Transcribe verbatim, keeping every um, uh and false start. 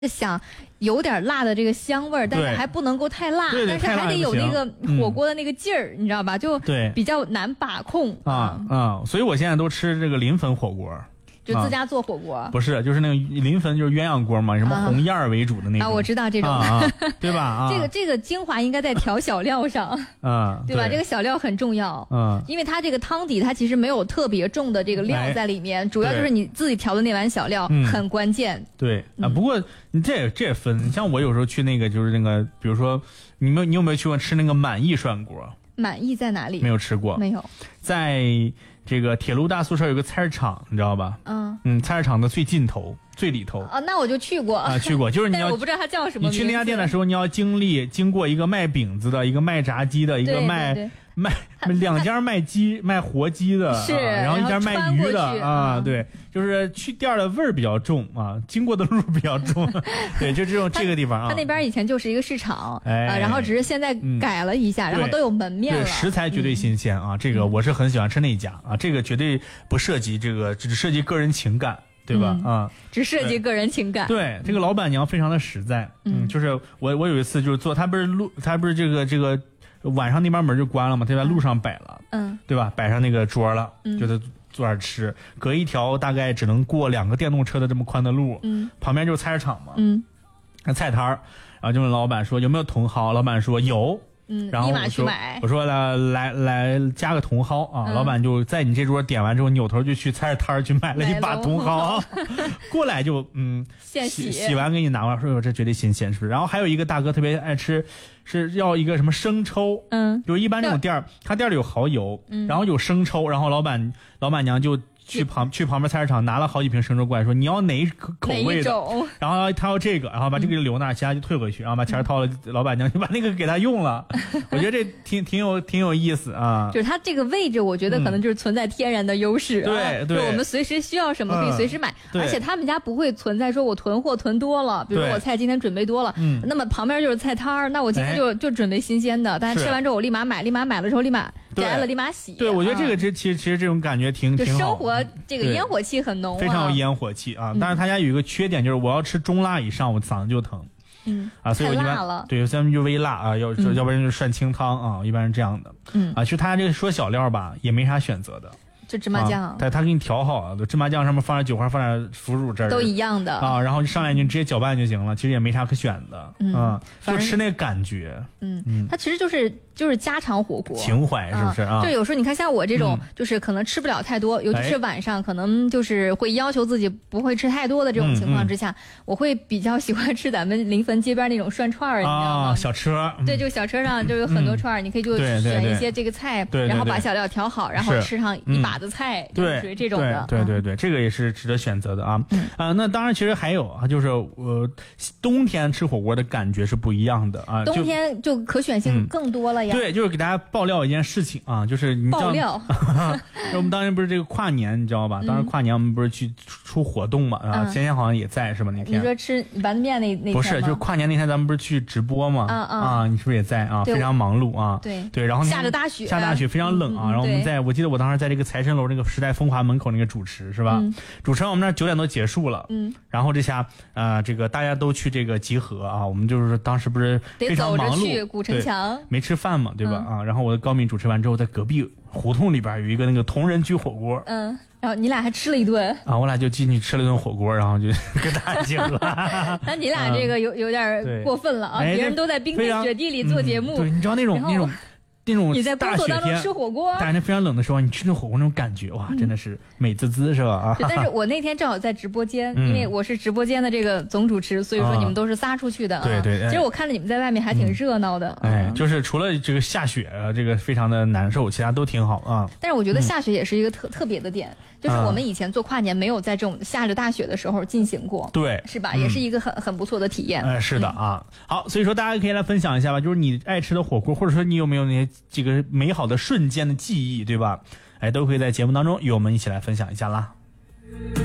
想有点辣的这个香味儿，但是还不能够太辣， 对对但是还得有那个火锅的那个劲儿，嗯、你知道吧？就比较难把控啊啊！所以我现在都吃这个临汾火锅。 就自家做火锅、啊、 不是，就是那个临汾就是鸳鸯锅嘛，什么红燕儿为主的那种啊, 啊，我知道这种， 啊、对吧？啊， 这个这个精华应该在调小料上， 啊， 对吧？对这个小料很重要，嗯，因为它这个汤底它其实没有特别重的这个料在里面，主要就是你自己调的那碗小料很关键。 对、嗯、啊，不过你这也这也分，你像我有时候去那个就是那个，比如说你们你有没有去过吃那个满意涮锅？ 满意在哪里？ 没有吃过， 没有， 在这个铁路大宿舍有个菜市场，你知道吧？ 嗯嗯，菜市场的最尽头、最里头啊，那我就去过啊，去过，就是你要， 我不知道它叫什么名字。 你去那家店的时候，你要经历经过一个卖饼子的，一个卖炸鸡的，一个卖对对对卖两家卖鸡卖活鸡的， 是， 啊、然后一家卖鱼的啊， 嗯、 对，就是去店的味儿比较重啊，经过的路比较重，对，就这种这个地方啊。 他那边以前就是一个市场， 哎， 呃、然后只是现在改了一下，嗯、然后都有门面了， 对，食材绝对新鲜啊，嗯、这个我是很喜欢吃那家啊，这个绝对不涉及这个，只涉及个人情感。对吧？ 嗯、 啊， 只涉及个人情感。 对，这个老板娘非常的实在。嗯，嗯就是我我有一次就是做，他不是路，他不是这个这个晚上那边门就关了嘛，他在路上摆了， 嗯， 对吧？摆上那个桌了， 嗯， 就在坐那吃，隔一条大概只能过两个电动车的这么宽的路， 嗯， 旁边就是菜市场嘛， 嗯， 那菜摊儿，然后就问老板说有没有茼蒿，老板说有。 嗯， 然后立马去买。 我说来来来加个茼蒿啊、嗯！老板就在你这桌点完之后，扭头就去菜市摊去买了一把茼蒿，过来就嗯现洗洗完给你拿过来，说这绝对新鲜，是不是？然后还有一个大哥特别爱吃，是要一个什么生抽， 嗯， 就是一般那种店儿，他店里有蚝油，嗯，然后有生抽，然后老板老板娘就。去旁去旁边菜市场拿了好几瓶生抽过来，说你要哪口味的，然后他要这个，然后把这个留那儿，其他就退回去，然后把钱掏了，老板娘就把那个给他用了。我觉得这挺挺有挺有意思啊。 就是他这个位置，我觉得可能就是存在天然的优势、啊嗯，对对， 我们随时需要什么可以随时买，嗯、而且他们家不会存在说我囤货囤多了，比如我菜今天准备多了，嗯，那么旁边就是菜摊儿，那我今天就、哎、就准备新鲜的，但是吃完之后我立马买，立马买了之后立马摘了立马洗。 对，我觉得这个这其实其实这种感觉挺就挺好。 生活这个烟火气很浓、啊， 非常有烟火气啊！但是他家有一个缺点，就是我要吃中辣以上，我嗓子就疼。 嗯啊，所以我一般对咱们就微辣啊，要、嗯、要不然就涮清汤啊，一般是这样的。 嗯啊，其实他家这个说小料吧，也没啥选择的。 就芝麻酱， 他、啊、他给你调好了，芝麻酱上面放点韭花，放点腐乳汁儿， 都一样的啊。然后上来你直接搅拌就行了，其实也没啥可选的。 嗯， 啊、就吃那个感觉。 嗯嗯，它其实就是就是家常火锅， 情怀是不是啊？ 就有时候你看像我这种，嗯、就是可能吃不了太多，尤其是晚上，可能就是会要求自己不会吃太多的这种情况之下，嗯嗯、我会比较喜欢吃咱们临汾街边那种涮串儿，你知道吗？ 啊、小车。 嗯、对，就小车上就有很多串儿、嗯，你可以就选一些这个菜， 对对对然后把小料调好，然后吃上一把子菜。 对。 属于这种的， 对对对对，这个也是值得选择的啊。嗯、啊，那当然，其实还有啊，就是呃，冬天吃火锅的感觉是不一样的啊。 冬天就可选性更多了呀。 嗯、对，就是给大家爆料一件事情啊，就是你知道爆料。 我们当年不是这个跨年，你知道吧？当时跨年我们不是去出活动嘛？啊，贤贤好像也在是吧？那天你说吃丸子面那那天不是，就是跨年那天咱们不是去直播嘛？ 啊啊啊！你是不是也在啊？非常忙碌啊。 对对，然后下着大雪， 下大雪非常冷啊。然后我们在我记得我当时在这个财神楼那个时代风华门口那个主持是吧？ 嗯、 主持完我们那九点多结束了， 嗯， 然后这下呃这个大家都去这个集合啊，我们就是当时不是非常忙碌， 去古城墙没吃饭嘛，对吧？ 嗯、 啊，然后我的高敏主持完之后，在隔壁胡同里边有一个那个同仁居火锅， 嗯，然后你俩还吃了一顿啊，我俩就进去吃了一顿火锅，然后就跟大家集合。 那你俩这个有有点过分了啊！ 哎、 别人都在冰天雪地里做节目， 嗯、对，你知道那种那种。那种你在工作当中吃火锅， 但是非常冷的时候，你吃那火锅那种感觉，哇，真的是美滋滋，是吧？啊！ 对，但是我那天正好在直播间，因为我是直播间的这个总主持，所以说你们都是撒出去的啊。 对对。 其实我看着你们在外面还挺热闹的。 哎，就是除了这个下雪啊，这个非常的难受，其他都挺好啊。 但是我觉得下雪也是一个特特别的点，就是我们以前做跨年没有在这种下着大雪的时候进行过， 对， 是吧？也是一个很很不错的体验。 哎，是的啊。好，所以说大家可以来分享一下吧，就是你爱吃的火锅，或者说你有没有那些这个美好的瞬间的记忆，对吧？哎，都可以在节目当中与我们一起来分享一下啦。